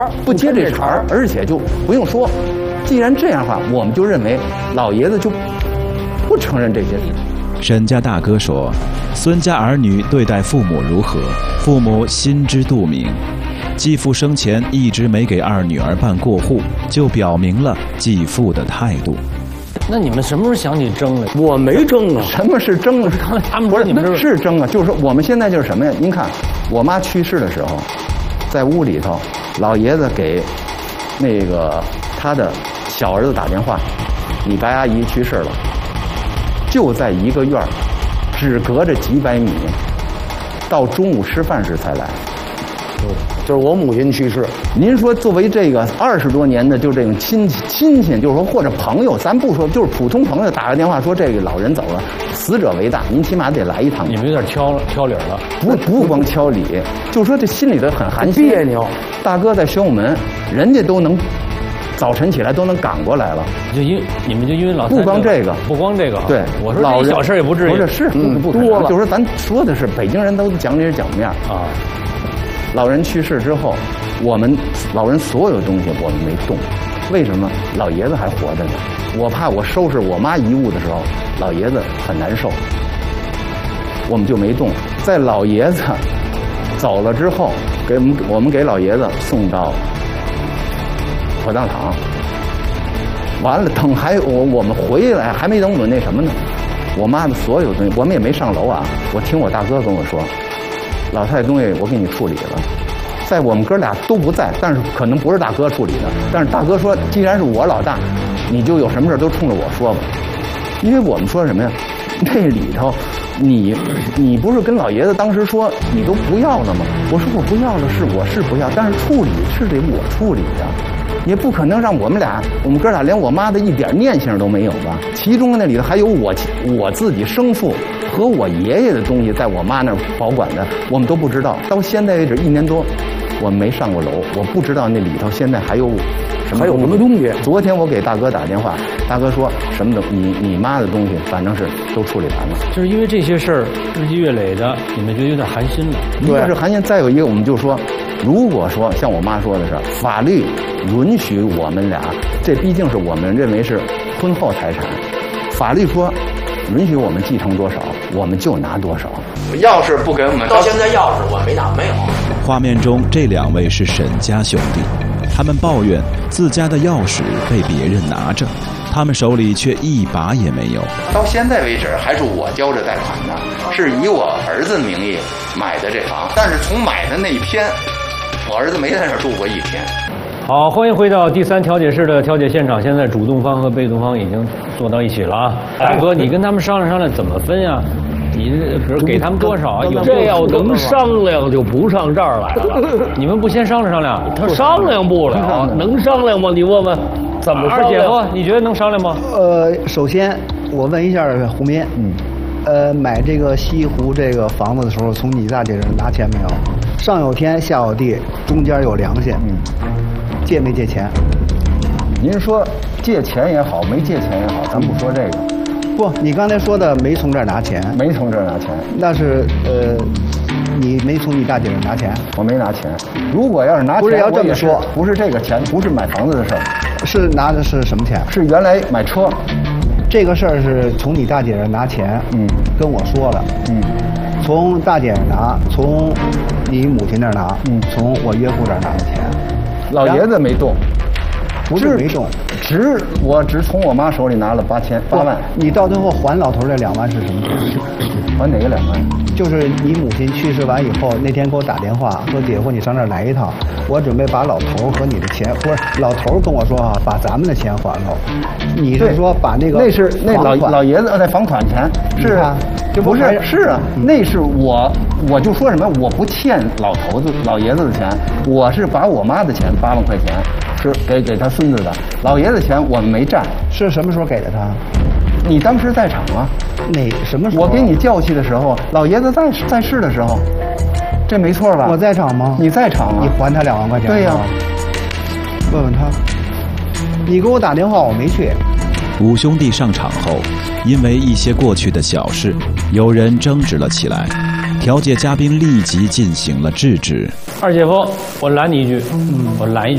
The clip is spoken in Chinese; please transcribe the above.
不接这茬儿，而且就不用说。既然这样的话，我们就认为老爷子就不承认这些。 沈家大哥说，孙家儿女对待父母如何，父母心知肚明。继父生前一直没给二女儿办过户，就表明了继父的态度。 那你们什么时候想起争了？ 我没争啊。 什么是争啊？ 刚才他们不是你们是争啊，就是说我们现在就是什么呀？您看，我妈去世的时候，在屋里头，老爷子给那个他的小儿子打电话，你白阿姨去世了，就在一个院儿，只隔着几百米，到中午吃饭时才来。 就是我母亲去世。 您说作为这个20多年的就这种亲戚，就是说或者朋友，咱不说就是普通朋友打个电话说这个老人走了，死者为大，您起码得来一趟。 你们有点挑理了。 不光挑理，就说这心里头很寒心别扭。 大哥在宣武门，人家都能早晨起来都能赶过来了。 你们就因为老不光这个， 不光这个。 对， 我说这小事也不至于。 不是不多了。就是咱说的是北京人都讲理是讲面啊。 老人去世之后，我们老人所有东西我们没动，为什么？老爷子还活着呢。我怕我收拾我妈遗物的时候，老爷子很难受，我们就没动。在老爷子走了之后，我们给老爷子送到火葬场。完了，等我们回来还没等我们那什么呢，我妈的所有东西我们也没上楼啊。我听我大哥跟我说，老太太东西我给你处理了，在我们哥俩都不在，但是可能不是大哥处理的。但是大哥说，既然是我老大，你就有什么事都冲着我说吧。因为我们说什么呀？这里头，你不是跟老爷子当时说你都不要了吗？我说我不要了，我是不要，但是处理是得我处理的。也不可能让我们哥俩连我妈的一点念想都没有吧？其中那里头还有我自己生父和我爷爷的东西，在我妈那儿保管的，我们都不知道。到现在为止1年多，我们没上过楼，我不知道那里头现在还有什么东西。昨天我给大哥打电话，大哥说什么你妈的东西，反正是都处理完了。 就是因为这些事儿日积月累的，你们觉得有点寒心了。 一个是寒心，再有一个我们就说，如果说像我妈说的是法律允许我们俩，这毕竟是我们认为是婚后财产，法律说允许我们继承多少，我们就拿多少。钥匙不给我们， 到现在钥匙我没拿，没有。 画面中这2位是沈家兄弟，他们抱怨自家的钥匙被别人拿着，他们手里却一把也没有。 到现在为止还是我交着贷款呢，是以我儿子的名义买的这房，但是从买的那一天，我儿子没在这儿住过1天。 好，欢迎回到第3调解室的调解现场。现在主动方和被动方已经坐到一起了啊。大哥，你跟他们商量怎么分呀？你比如给他们多少？ 这要能商量就不上这儿来了。 你们不先商量？ 他商量不了，能商量吗？你问问，怎么商量？ 二姐夫，你觉得能商量吗？ 首先我问一下胡民，买这个西湖这个房子的时候，从你大姐这拿钱没有？上有天，下有地，中间有良心。借没借钱？ 您说借钱也好，没借钱也好，咱不说这个。 不，你刚才说的没从这儿拿钱， 没从这儿拿钱， 那是你没从你大姐这儿拿钱， 我没拿钱。如果要是拿钱， 不是要这么说， 不是这个钱，不是买房子的事儿， 是拿的是什么钱？ 是原来买车。 这个事儿是从你大姐这儿拿钱，跟我说了，从大姐拿，从你母亲那儿拿，从我岳父这儿拿的钱。 老爷子没动， 不是没动， 我只从我妈手里拿了8万。 你到最后还老头这2万是什么钱？ 还哪个2万？ 就是你母亲去世完以后，那天给我打电话说：“姐夫，你上这儿来一趟，我准备把老头和你的钱，不是老头跟我说啊，把咱们的钱还了。你是说把那个那是那老爷子那房款钱是啊， 这不是啊，那是我就说什么，我不欠老爷子的钱，我是把我妈的钱8万块钱是给他孙子的，老爷子钱我们没占。 是什么时候给的他？ 你当时在场啊？ 什么时候？ 我给你叫去的时候，老爷子在世的时候，这没错吧？ 我在场吗？ 你在场啊？ 你还他2万块钱？ 对呀。 问问他。你给我打电话，我没去。 5兄弟上场后，因为一些过去的小事，有人争执了起来。调解嘉宾立即进行了制止。 二姐夫，我拦你一句，我拦一句。